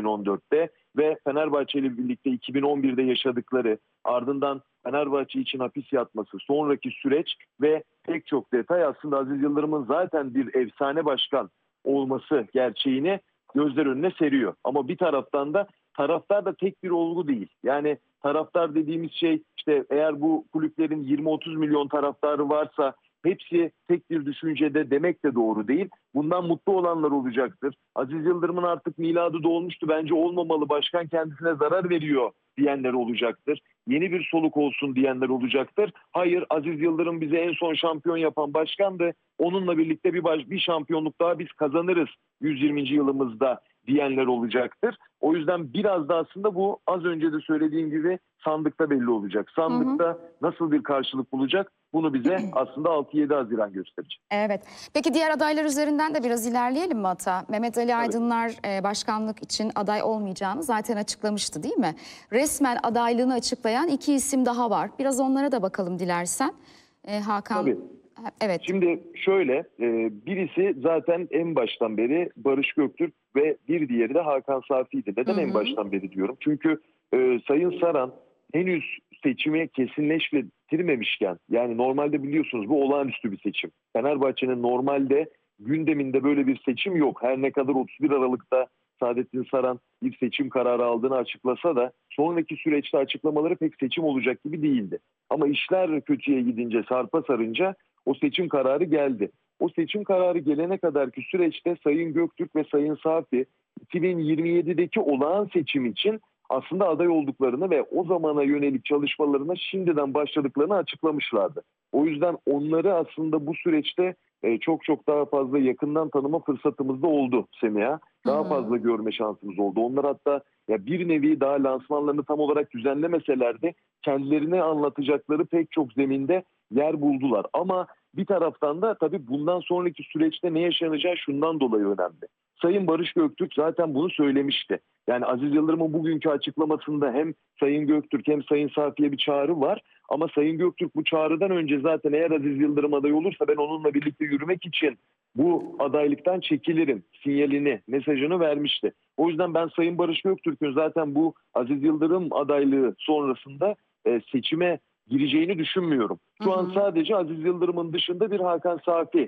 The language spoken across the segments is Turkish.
2014'te ve Fenerbahçe ile birlikte 2011'de yaşadıkları, ardından Fenerbahçe için hapis yatması, sonraki süreç ve pek çok detay aslında Aziz Yıldırım'ın zaten bir efsane başkan olması gerçeğini gözler önüne seriyor. Ama bir taraftan da taraftar da tek bir olgu değil. Yani taraftar dediğimiz şey, işte eğer bu kulüplerin 20-30 milyon taraftarı varsa hepsi tek bir düşüncede demek de doğru değil. Bundan mutlu olanlar olacaktır. Aziz Yıldırım'ın artık miladı dolmuştu, bence olmamalı, başkan kendisine zarar veriyor diyenler olacaktır. Yeni bir soluk olsun diyenler olacaktır. Hayır, Aziz Yıldırım bize en son şampiyon yapan başkandı. Onunla birlikte bir şampiyonluk daha biz kazanırız 120. yılımızda diyenler olacaktır. O yüzden biraz da aslında bu az önce de söylediğim gibi sandıkta belli olacak. Hı hı. Sandıkta nasıl bir karşılık bulacak, bunu bize aslında 6-7 Haziran gösterecek. Evet. Peki diğer adaylar üzerinden de biraz ilerleyelim mi Ata? Mehmet Ali Tabii. Aydınlar başkanlık için aday olmayacağını zaten açıklamıştı, değil mi? Resmen adaylığını açıklayan iki isim daha var. Biraz onlara da bakalım dilersen. Hakan. Tabii. Evet. Şimdi şöyle, birisi zaten en baştan beri Barış Göktürk ve bir diğeri de Hakan Safi'ydi. Hı Neden en hı. baştan beri diyorum? Çünkü Sayın Saran henüz seçimi kesinleştirmemişken, yani normalde biliyorsunuz bu olağanüstü bir seçim. Fenerbahçe'nin normalde gündeminde böyle bir seçim yok. Her ne kadar 31 Aralık'ta Saadettin Saran bir seçim kararı aldığını açıklasa da sonraki süreçte açıklamaları pek seçim olacak gibi değildi. Ama işler kötüye gidince, sarpa sarınca o seçim kararı geldi. O seçim kararı gelene kadarki süreçte Sayın Göktürk ve Sayın Safi 2027'deki olağan seçim için aslında aday olduklarını ve o zamana yönelik çalışmalarına şimdiden başladıklarını açıklamışlardı. O yüzden onları aslında bu süreçte çok çok daha fazla yakından tanıma fırsatımız da oldu Semiha. Hı Daha hı. fazla görme şansımız oldu. Onlar hatta ya bir nevi daha lansmanlarını tam olarak düzenlemeseler de kendilerini anlatacakları pek çok zeminde yer buldular. Ama bir taraftan da tabii bundan sonraki süreçte ne yaşanacağı şundan dolayı önemli. Sayın Barış Göktürk zaten bunu söylemişti. Yani Aziz Yıldırım'ın bugünkü açıklamasında hem Sayın Göktürk hem Sayın Safi'ye bir çağrı var. Ama Sayın Göktürk bu çağrıdan önce zaten eğer Aziz Yıldırım aday olursa ben onunla birlikte yürümek için bu adaylıktan çekilirim sinyalini, mesajını vermişti. O yüzden ben Sayın Barış Göktürk'ün zaten bu Aziz Yıldırım adaylığı sonrasında seçime gireceğini düşünmüyorum. Hı Şu an hı. sadece Aziz Yıldırım'ın dışında bir Hakan Safi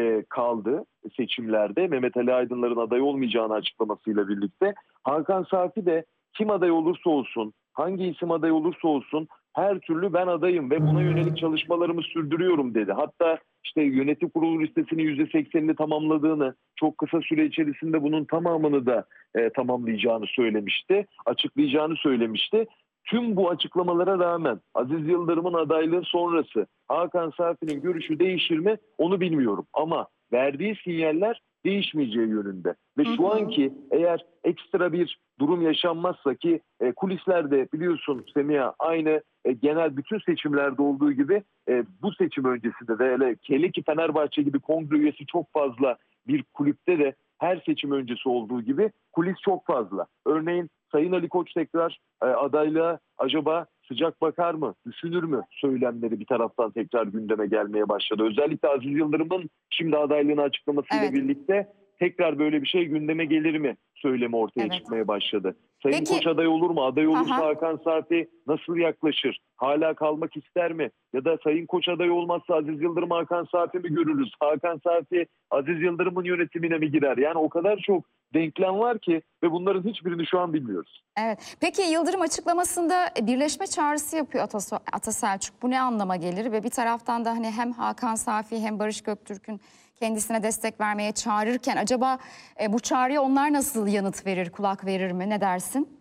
kaldı seçimlerde. Mehmet Ali Aydınlar'ın aday olmayacağını açıklamasıyla birlikte. Hakan Safi de kim aday olursa olsun, hangi isim aday olursa olsun her türlü ben adayım ve buna yönelik çalışmalarımı sürdürüyorum dedi. Hatta işte yönetim kurulu listesinin %80'ini tamamladığını, çok kısa süre içerisinde bunun tamamını da tamamlayacağını söylemişti, açıklayacağını söylemişti. Tüm bu açıklamalara rağmen Aziz Yıldırım'ın adaylığı sonrası Hakan Safi'nin görüşü değişir mi onu bilmiyorum. Ama verdiği sinyaller değişmeyeceği yönünde. Ve Hı şu hı. anki eğer ekstra bir durum yaşanmazsa ki kulislerde biliyorsun Semiha aynı genel bütün seçimlerde olduğu gibi bu seçim öncesinde de hele ki Fenerbahçe gibi kongre üyesi çok fazla bir kulüpte de her seçim öncesi olduğu gibi kulis çok fazla. Örneğin Sayın Ali Koç tekrar adaylığa acaba sıcak bakar mı, düşünür mü söylemleri bir taraftan tekrar gündeme gelmeye başladı. Özellikle Aziz Yıldırım'ın şimdi adaylığını açıklamasıyla Evet. birlikte tekrar böyle bir şey gündeme gelir mi söylemi ortaya Evet. çıkmaya başladı. Sayın Peki. Koç aday olur mu? Aday Ha olursa ha. Hakan Safi nasıl yaklaşır? Hala kalmak ister mi? Ya da Sayın Koç aday olmazsa Aziz Yıldırım Hakan Safi mi görürüz? Hakan Safi Aziz Yıldırım'ın yönetimine mi girer? Yani o kadar çok denklem var ki ve bunların hiçbirini şu an bilmiyoruz. Evet. Peki Yıldırım açıklamasında birleşme çağrısı yapıyor Ata Selçuk. Bu ne anlama gelir? Ve bir taraftan da hani hem Hakan Safi hem Barış Göktürk'ün kendisine destek vermeye çağırırken acaba bu çağrıya onlar nasıl yanıt verir, kulak verir mi? Ne dersin?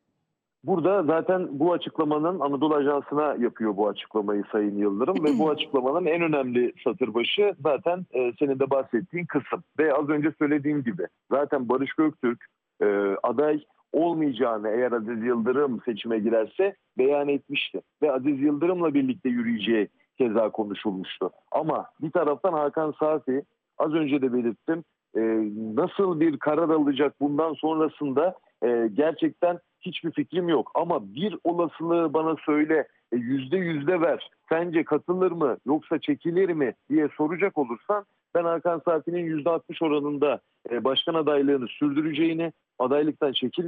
Burada zaten bu açıklamanın Anadolu Ajansı'na yapıyor bu açıklamayı Sayın Yıldırım ve bu açıklamanın en önemli satır başı zaten senin de bahsettiğin kısım. Ve az önce söylediğim gibi zaten Barış Göktürk aday olmayacağını eğer Aziz Yıldırım seçime girerse beyan etmişti. Ve Aziz Yıldırım'la birlikte yürüyeceği keza konuşulmuştu. Ama bir taraftan Hakan Safi az önce de belirttim nasıl bir karar alacak bundan sonrasında gerçekten hiçbir fikrim yok. Ama bir olasılığı bana söyle, %100'de ver. Sence katılır mı yoksa çekilir mi diye soracak olursan ben Hakan Safi'nin %60 oranında başkan adaylığını sürdüreceğini, adaylıktan çekil